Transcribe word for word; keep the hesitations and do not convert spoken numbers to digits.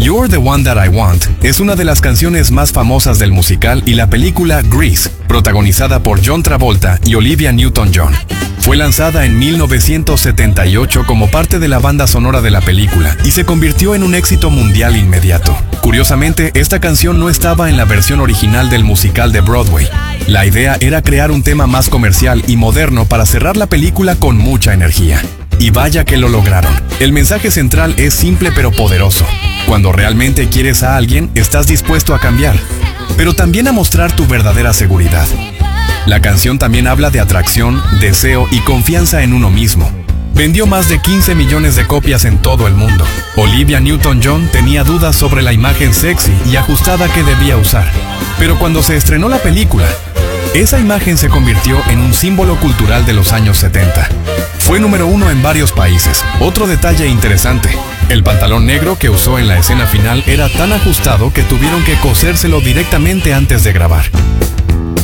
You're the One That I Want es una de las canciones más famosas del musical y la película Grease, protagonizada por John Travolta y Olivia Newton-John. Fue lanzada en mil novecientos setenta y ocho como parte de la banda sonora de la película y se convirtió en un éxito mundial inmediato. Curiosamente, esta canción no estaba en la versión original del musical de Broadway. La idea era crear un tema más comercial y moderno para cerrar la película con mucha energía. Y vaya que lo lograron. El mensaje central es simple pero poderoso. Cuando realmente quieres a alguien, estás dispuesto a cambiar, pero también a mostrar tu verdadera seguridad. La canción también habla de atracción, deseo y confianza en uno mismo. Vendió más de quince millones de copias en todo el mundo. Olivia Newton-John tenía dudas sobre la imagen sexy y ajustada que debía usar, pero cuando se estrenó la película, esa imagen se convirtió en un símbolo cultural de los años setenta. Fue número uno en varios países. Otro detalle interesante: el pantalón negro que usó en la escena final era tan ajustado que tuvieron que cosérselo directamente antes de grabar.